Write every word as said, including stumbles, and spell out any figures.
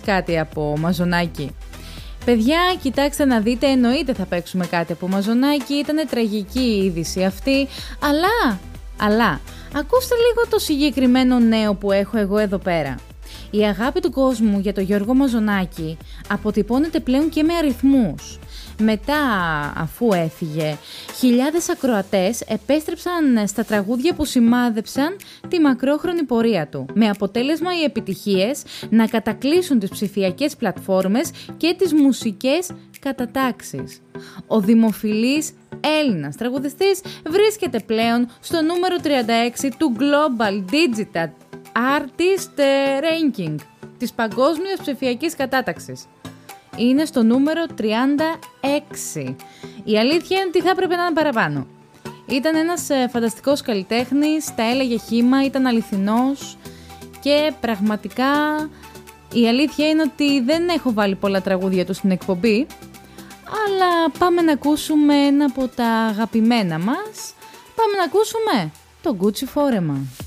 κάτι από Μαζονάκι? Παιδιά, κοιτάξτε να δείτε, εννοείται θα παίξουμε κάτι από Μαζονάκι, ήτανε τραγική η είδηση αυτή, αλλά, αλλά, ακούστε λίγο το συγκεκριμένο νέο που έχω εγώ εδώ πέρα. Η αγάπη του κόσμου για τον Γιώργο Μαζονάκι αποτυπώνεται πλέον και με αριθμούς. Μετά, αφού έφυγε, χιλιάδες ακροατές επέστρεψαν στα τραγούδια που σημάδεψαν τη μακρόχρονη πορεία του, με αποτέλεσμα οι επιτυχίες να κατακλείσουν τις ψηφιακές πλατφόρμες και τις μουσικές κατατάξεις. Ο δημοφιλής Έλληνας τραγουδιστής βρίσκεται πλέον στο νούμερο τριάντα έξι του Global Digital Artist Ranking της παγκόσμιας ψηφιακής κατάταξης. Είναι στο νούμερο τριάντα έξι. Η αλήθεια είναι ότι θα έπρεπε να είναι παραπάνω. Ήταν ένας ε, φανταστικός καλλιτέχνης, τα έλεγε χύμα, ήταν αληθινός και πραγματικά η αλήθεια είναι ότι δεν έχω βάλει πολλά τραγούδια του στην εκπομπή, αλλά πάμε να ακούσουμε ένα από τα αγαπημένα μας. Πάμε να ακούσουμε το Gucci Φόρεμα.